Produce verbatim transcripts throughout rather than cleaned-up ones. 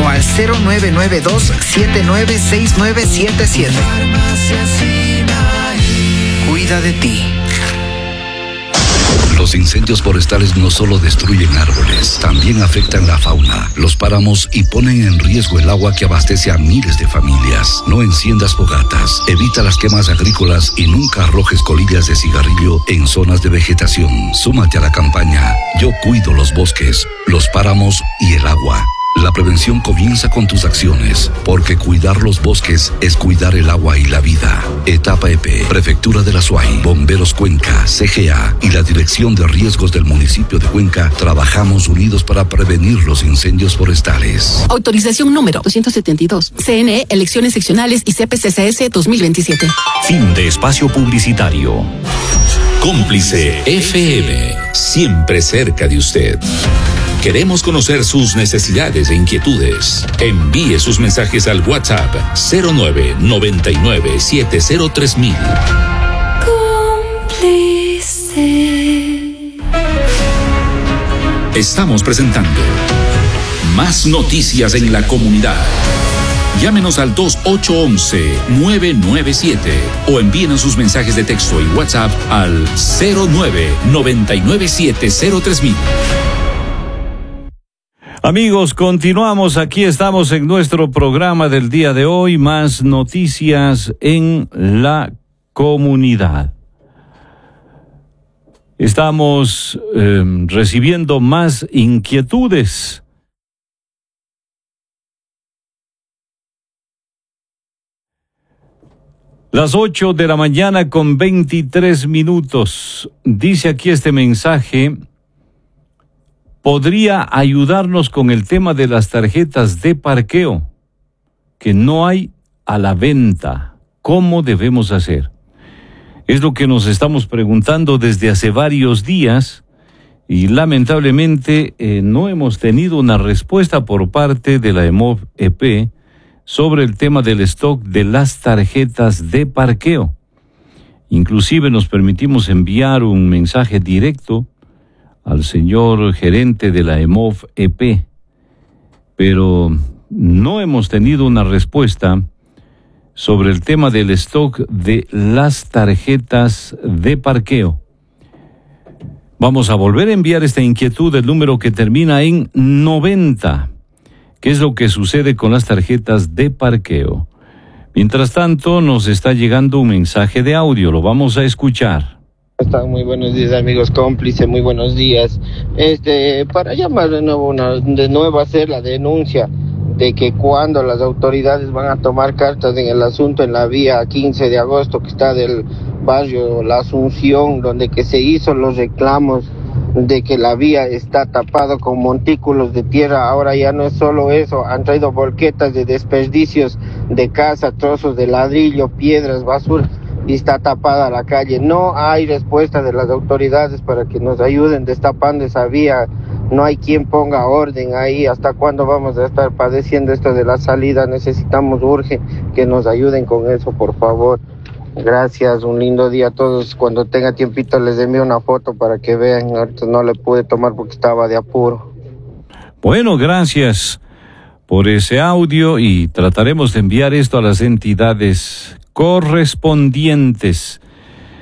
o al cero nueve nueve dos siete nueve seis nueve siete siete. Cuida de ti. Los incendios forestales no solo destruyen árboles, también afectan la fauna, los páramos y ponen en riesgo el agua que abastece a miles de familias. No enciendas fogatas, evita las quemas agrícolas y nunca arrojes colillas de cigarrillo en zonas de vegetación. Súmate a la campaña Yo cuido los bosques, los páramos y el agua. La prevención comienza con tus acciones, porque cuidar los bosques es cuidar el agua y la vida. Etapa E P, Prefectura de la Suay, Bomberos Cuenca, C G A y la Dirección de Riesgos del municipio de Cuenca trabajamos unidos para prevenir los incendios forestales. Autorización número doscientos setenta y dos. C N E, Elecciones Seccionales y C P C C S dos mil veintisiete. Fin de espacio publicitario. Cómplice F M, siempre cerca de usted. Queremos conocer sus necesidades e inquietudes. Envíe sus mensajes al WhatsApp cero nueve noventa y nueve siete cero tres mil. Cómplice. Estamos presentando Más Noticias en la Comunidad. Llámenos al dos ocho uno uno nueve nueve siete o envíenos sus mensajes de texto y WhatsApp al cero nueve noventa y nueve siete cero tres mil. Amigos, continuamos. Aquí estamos en nuestro programa del día de hoy, Más Noticias en la Comunidad. Estamos eh, recibiendo más inquietudes. Las ocho de la mañana con veintitrés minutos. Dice aquí este mensaje: ¿podría ayudarnos con el tema de las tarjetas de parqueo que no hay a la venta? ¿Cómo debemos hacer? Es lo que nos estamos preguntando desde hace varios días y lamentablemente eh, no hemos tenido una respuesta por parte de la E M O V E P sobre el tema del stock de las tarjetas de parqueo. Inclusive nos permitimos enviar un mensaje directo al señor gerente de la E M O V E P, pero no hemos tenido una respuesta sobre el tema del stock de las tarjetas de parqueo. Vamos a volver a enviar esta inquietud del número que termina en noventa. ¿Qué es lo que sucede con las tarjetas de parqueo? Mientras tanto, nos está llegando un mensaje de audio, lo vamos a escuchar. Están muy buenos días, amigos cómplices, muy buenos días. Este, para llamar de nuevo, una, de nuevo a hacer la denuncia de que cuando las autoridades van a tomar cartas en el asunto en la vía quince de agosto, que está del barrio La Asunción, donde que se hizo los reclamos de que la vía está tapada con montículos de tierra. Ahora ya no es solo eso, han traído volquetas de desperdicios de casa, trozos de ladrillo, piedras, basura, y está tapada la calle. No hay respuesta de las autoridades para que nos ayuden destapando esa vía. No hay quien ponga orden ahí. ¿Hasta cuándo vamos a estar padeciendo esto de la salida? Necesitamos, urge, que nos ayuden con eso, por favor. Gracias, un lindo día a todos. Cuando tenga tiempito les envío una foto para que vean. Ahorita no le pude tomar porque estaba de apuro. Bueno, gracias por ese audio y trataremos de enviar esto a las entidades correspondientes.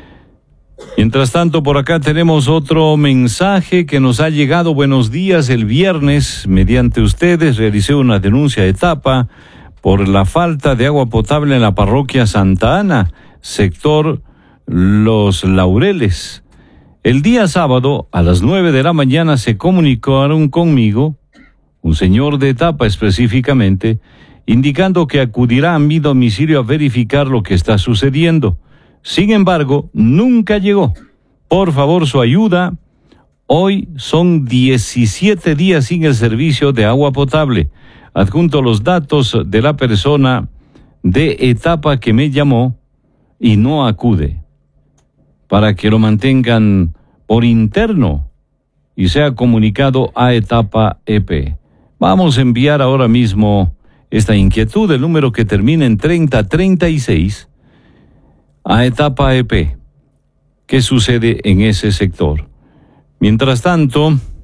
Mientras tanto, por acá tenemos otro mensaje que nos ha llegado. Buenos días, el viernes, mediante ustedes, realicé una denuncia de etapa por la falta de agua potable en la parroquia Santa Ana, sector Los Laureles. El día sábado, a las nueve de la mañana, se comunicaron conmigo, un señor de etapa específicamente, indicando que acudirá a mi domicilio a verificar lo que está sucediendo. Sin embargo, nunca llegó. Por favor, su ayuda. Hoy son diecisiete días sin el servicio de agua potable. Adjunto los datos de la persona de etapa que me llamó y no acude, para que lo mantengan por interno y sea comunicado a etapa E P. Vamos a enviar ahora mismo esta inquietud, el número que termina en treinta treinta y seis, a etapa E P. ¿Qué sucede en ese sector? Mientras tanto,